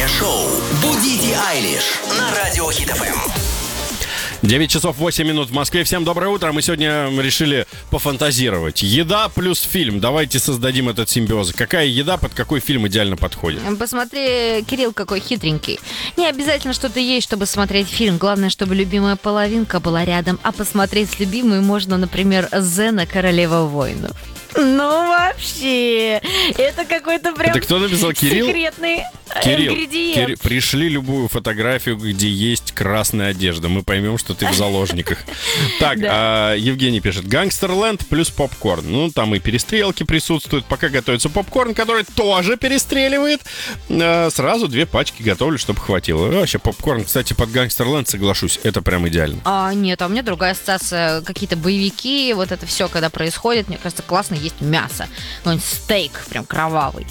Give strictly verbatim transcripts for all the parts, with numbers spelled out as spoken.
шоу «Будите Айлиш» на Радио Хит эф эм. девять часов восемь минут в Москве. Всем доброе утро. Мы сегодня решили пофантазировать. Еда плюс фильм. Давайте создадим этот симбиоз. Какая еда под какой фильм идеально подходит? Посмотри, Кирилл какой хитренький. Не обязательно что-то есть, чтобы смотреть фильм. Главное, чтобы любимая половинка была рядом. А посмотреть с любимой можно, например, Зена, королева воинов. Ну, вообще, это какой-то прям Это кто написал? Кирилл? Секретный Кирилл, ингредиент. Кирилл, пришли любую фотографию, где есть красная одежда. Мы поймем, что ты в заложниках. Так, а, Евгений пишет. Гангстерленд плюс попкорн. Ну, там и перестрелки присутствуют. Пока готовится попкорн, который тоже перестреливает. А, сразу две пачки готовлю, чтобы хватило. Вообще, попкорн, кстати, под Гангстерленд, соглашусь, это прям идеально. А, нет, а у меня другая ассоциация. Какие-то боевики, вот это все, когда происходит, мне кажется, классно есть мясо. Ну, стейк прям кровавый.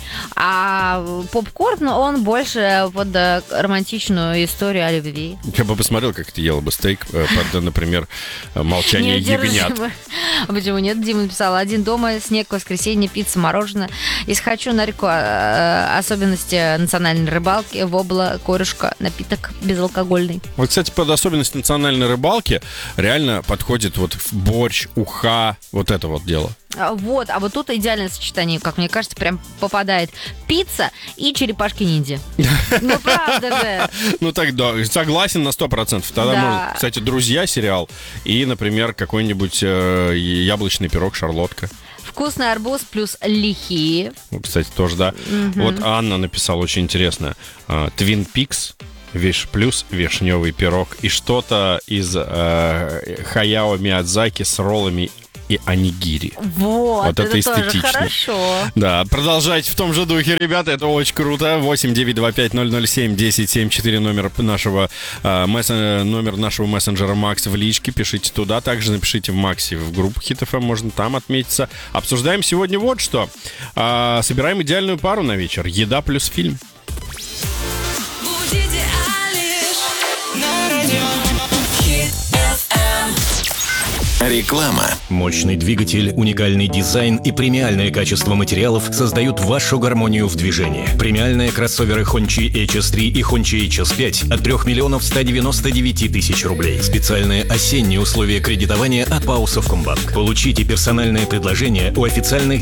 А попкорн, он больше под романтичную историю о любви. Я бы посмотрел, как ты ела бы стейк под, например, «Молчание ягнят». Почему нет? Дима написал: один дома, снег, воскресенье, пицца, мороженое. Если хочу, на реку. Особенности национальной рыбалки, вобла, корюшка, напиток безалкогольный. Вот, кстати, под особенность национальной рыбалки реально подходит вот борщ, уха, вот это вот дело. Вот, а вот тут идеальное сочетание, как мне кажется, прям попадает пицца и черепашки-ниндзя. Ну, правда же. Ну, так, да, согласен на сто процентов. Тогда Да. можно, кстати, «Друзья» сериал и, например, какой-нибудь э, яблочный пирог «Шарлотка». Вкусный арбуз плюс лихие. Ну, кстати, тоже, да. Вот Анна написала очень интересно. «Твин Пикс». Виш плюс вишневый пирог и что-то из э, Хаяо Миядзаки с роллами и онигири. Вот, Вот это это тоже эстетично. хорошо. Да, продолжайте в том же духе, ребята, это очень круто. восемь девять два пять ноль ноль семь десять семьдесят четыре номер нашего, э, мессен... номер нашего мессенджера Макс в личке. Пишите туда, также напишите в Максе в группу Хит эф эм, можно там отметиться. Обсуждаем сегодня вот что. Э, собираем идеальную пару на вечер. Еда плюс фильм. Реклама. Мощный двигатель, уникальный дизайн и премиальное качество материалов создают вашу гармонию в движении. Премиальные кроссоверы Hongqi эйч эс три и Hongqi эйч эс пять от трех миллионов ста девяноста девяти тысяч рублей. Специальные осенние условия кредитования от Пау Совкомбанк. Получите персональное предложение у официальных